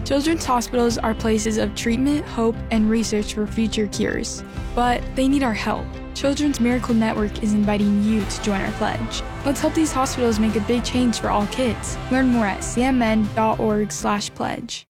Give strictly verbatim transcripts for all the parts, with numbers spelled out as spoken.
Children's hospitals are places of treatment, hope, and research for future cures. But they need our help. Children's Miracle Network is inviting you to join our pledge. Let's help these hospitals make a big change for all kids. Learn more at c m n dot org slash pledge.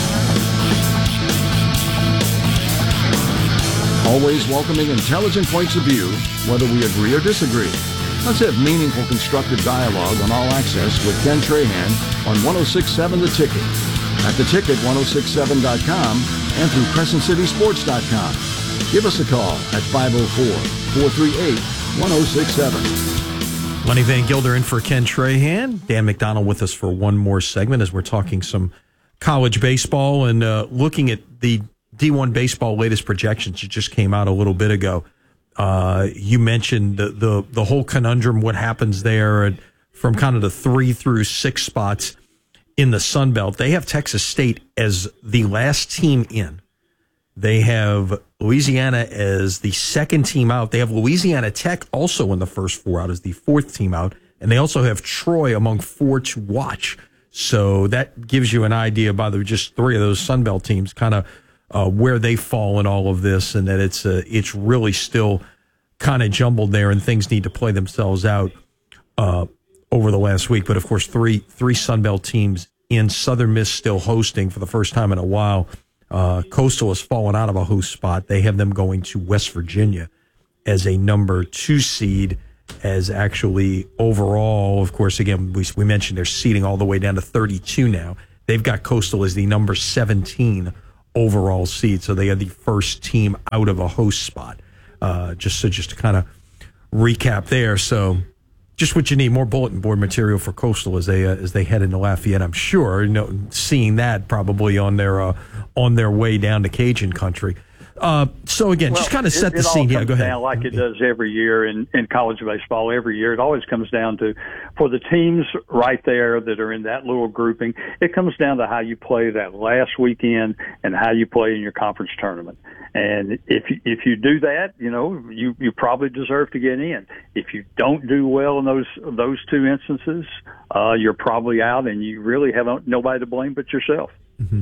Always welcoming intelligent points of view, whether we agree or disagree. Let's have meaningful, constructive dialogue on All Access with Ken Trahan on one oh six point seven The Ticket, at the ticket ten sixty-seven dot com, and through crescent city sports dot com. Give us a call at five oh four, four three eight, one oh six seven. Lenny Van Gilder in for Ken Trahan. Dan McDonald with us for one more segment as we're talking some college baseball and uh, looking at the D one baseball latest projections. It just came out a little bit ago. Uh, you mentioned the, the the whole conundrum, what happens there and from kind of the three through six spots in the Sun Belt. They have Texas State as the last team in. They have Louisiana as the second team out. They have Louisiana Tech also in the first four out as the fourth team out. And they also have Troy among four to watch. So that gives you an idea by the just three of those Sun Belt teams kind of Uh, where they fall in all of this, and that it's uh, it's really still kind of jumbled there, and things need to play themselves out uh, over the last week. But of course, three three Sunbelt teams in. Southern Miss still hosting for the first time in a while. Uh, Coastal has fallen out of a host spot. They have them going to West Virginia as a number two seed. As actually overall, of course, again we we mentioned they're seeding all the way down to thirty-two now. They've got Coastal as the number seventeen overall seed, so they are the first team out of a host spot. Uh, just so just to kind of recap there. So just what you need, more bulletin board material for Coastal as they uh, as they head into Lafayette. I'm sure, you know, seeing that probably on their uh, on their way down to Cajun country. Uh, so again, well, just kind of set it, the it scene. All Yeah, go ahead. Down like it does every year in, in college baseball. Every year, it always comes down to, for the teams right there that are in that little grouping, it comes down to how you play that last weekend and how you play in your conference tournament. And if you, if you do that, you know, you, you probably deserve to get in. If you don't do well in those those two instances, uh, you're probably out, and you really have nobody to blame but yourself. Mm-hmm.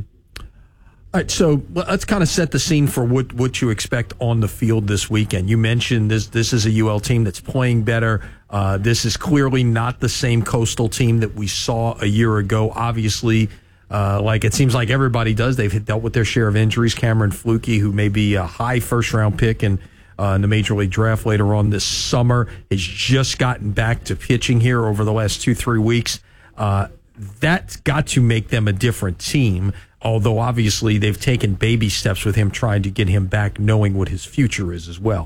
All right, so let's kind of set the scene for what, what you expect on the field this weekend. You mentioned this this is a U L team that's playing better. Uh, this is clearly not the same Coastal team that we saw a year ago. Obviously, uh, like it seems like everybody does. They've dealt with their share of injuries. Cameron Flukie, who may be a high first-round pick in, uh, in the Major League Draft later on this summer, has just gotten back to pitching here over the last two, three weeks. Uh, that's got to make them a different team. Although, obviously, they've taken baby steps with him trying to get him back, knowing what his future is as well.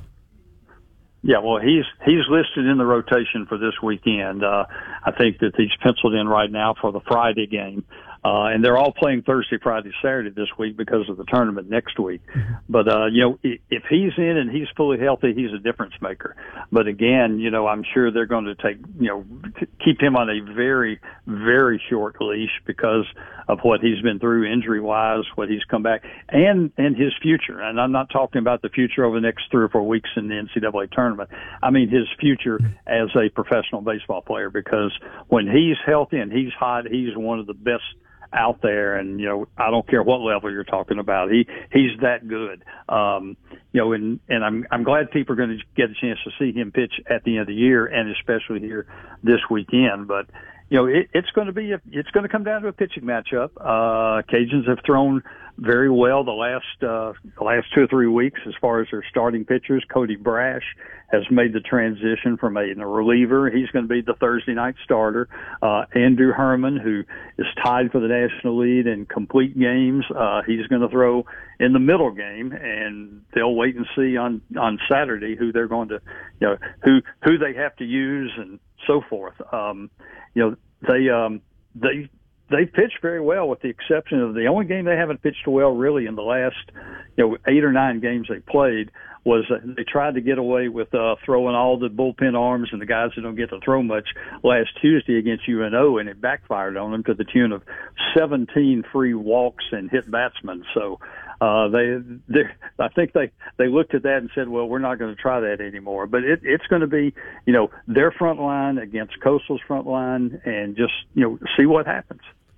Yeah, well, he's he's listed in the rotation for this weekend. Uh, I think that he's penciled in right now for the Friday game. Uh, and they're all playing Thursday, Friday, Saturday this week because of the tournament next week. But, uh, you know, if he's in and he's fully healthy, he's a difference maker. But again, you know, I'm sure they're going to take, you know, keep him on a very, very short leash because of what he's been through injury wise, what he's come back and, and his future. And I'm not talking about the future over the next three or four weeks in the N C double A tournament. I mean, his future as a professional baseball player, because when he's healthy and he's hot, he's one of the best out there. And, you know, I don't care what level you're talking about. He, he's that good. Um, you know, and, and I'm, I'm glad people are going to get a chance to see him pitch at the end of the year and especially here this weekend. But, you know, it, it's going to be, a, it's going to come down to a pitching matchup. Uh, Cajuns have thrown very well the last, uh, the last two or three weeks as far as their starting pitchers. Cody Brash has made the transition from a, a reliever. He's going to be the Thursday night starter. Uh, Andrew Herman, who is tied for the national lead in complete games, uh, he's going to throw in the middle game, and they'll wait and see on, on Saturday who they're going to, you know, who, who they have to use and so forth. Um, you know, they, um, they, they pitched very well with the exception of the only game they haven't pitched well really in the last, you know, eight or nine games they played was uh, they tried to get away with uh, throwing all the bullpen arms and the guys who don't get to throw much last Tuesday against U N O, and it backfired on them to the tune of seventeen free walks and hit batsmen. So uh, they, I think they, they looked at that and said, well, we're not going to try that anymore. But it, it's going to be, you know, their front line against Coastal's front line and just, you know, see what happens.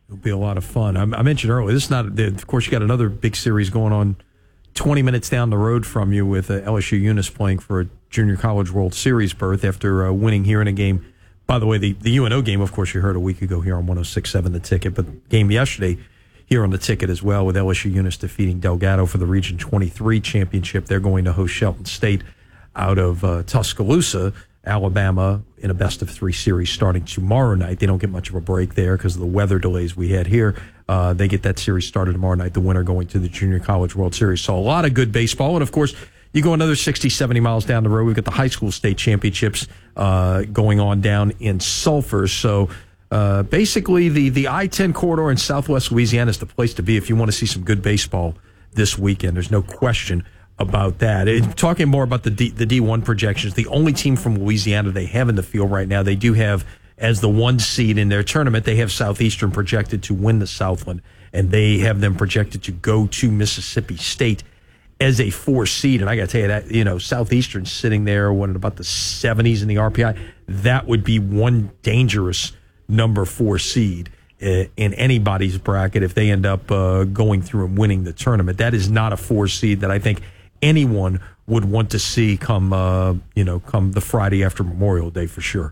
It'll be a lot of fun. I, I mentioned earlier, this is not, of course, you got another big series going on twenty minutes down the road from you with uh, L S U Eunice playing for a Junior College World Series berth after uh, winning here in a game. By the way, the, the U N O game, of course, you heard a week ago here on one oh six point seven The Ticket, but the game yesterday here on The Ticket as well with L S U Eunice defeating Delgado for the Region twenty-three championship. They're going to host Shelton State out of uh, Tuscaloosa, Alabama, in a best-of-three series starting tomorrow night. They don't get much of a break there because of the weather delays we had here. Uh, they get that series started tomorrow night, the winner going to the Junior College World Series. So a lot of good baseball. And, of course, you go another sixty, seventy miles down the road, we've got the high school state championships uh, going on down in Sulphur. So uh, basically the, the I ten corridor in southwest Louisiana is the place to be if you want to see some good baseball this weekend. There's no question about that. It, talking more about the D, the D one projections, the only team from Louisiana they have in the field right now, they do have as the one seed in their tournament, they have Southeastern projected to win the Southland, and they have them projected to go to Mississippi State as a four seed. And I got to tell you that, you know, Southeastern sitting there, what, at about the seventies in the R P I, that would be one dangerous number four seed in anybody's bracket if they end up uh, going through and winning the tournament. That is not a four seed that I think anyone would want to see come, uh, you know, come the Friday after Memorial Day for sure.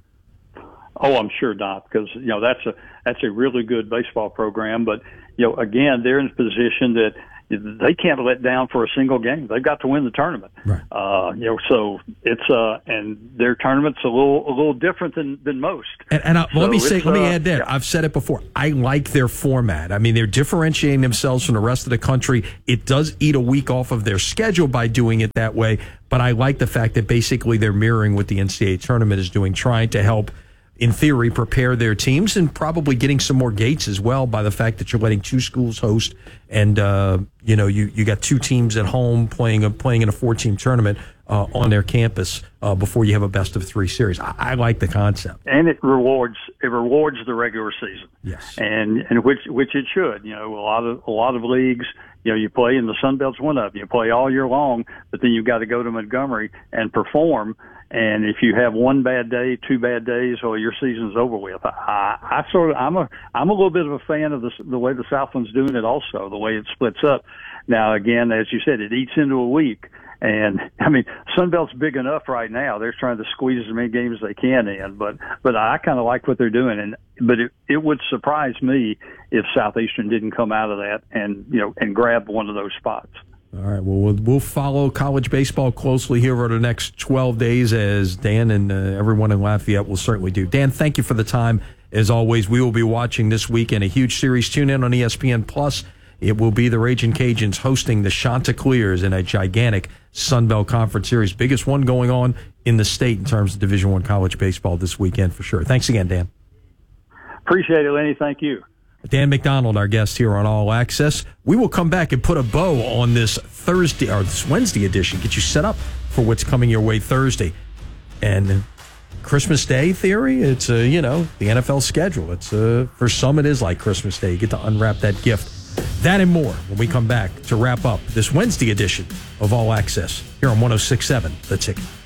Oh, I'm sure not, because, you know, that's a that's a really good baseball program. But, you know, again, they're in a position that they can't let down for a single game. They've got to win the tournament. Right. Uh, you know, so it's uh, and their tournament's a little a little different than, than most. And, and I, so let me say, let me uh, add that. Yeah. I've said it before. I like their format. I mean, they're differentiating themselves from the rest of the country. It does eat a week off of their schedule by doing it that way, but I like the fact that basically they're mirroring what the N C double A tournament is doing, trying to help, in theory, prepare their teams and probably getting some more gates as well by the fact that you're letting two schools host and, uh, you know, you, you got two teams at home playing a, playing in a four-team tournament uh, on their campus uh, before you have a best-of-three series. I, I like the concept. And it rewards it rewards the regular season. Yes. And and which which it should. You know, a lot of a lot of leagues, you know, you play in the Sun Belt's one of them. You play all year long, but then you've got to go to Montgomery and perform. And if you have one bad day, two bad days, or your season's over with. I, I sort of, I'm a, I'm a little bit of a fan of the, the way the Southland's doing it also, the way it splits up. Now, again, as you said, it eats into a week. And, I mean, Sunbelt's big enough right now. They're trying to squeeze as many games as they can in. But, but I kind of like what they're doing. And, but it, it would surprise me if Southeastern didn't come out of that and, you know, and grab one of those spots. All right, well, we'll we'll follow college baseball closely here over the next twelve days, as Dan and uh, everyone in Lafayette will certainly do. Dan, thank you for the time. As always, we will be watching this weekend a huge series. Tune in on E S P N Plus. It will be the Ragin' Cajuns hosting the Chanticleers in a gigantic Sun Belt Conference Series, biggest one going on in the state in terms of Division I college baseball this weekend for sure. Thanks again, Dan. Appreciate it, Lenny. Thank you. Dan McDonald, our guest here on All Access. We will come back and put a bow on this Thursday or this Wednesday edition, get you set up for what's coming your way Thursday. And Christmas Day theory, it's a, you know, the N F L schedule. It's a, for some it is like Christmas Day. You get to unwrap that gift. That and more when we come back to wrap up this Wednesday edition of All Access here on one oh six point seven The Ticket.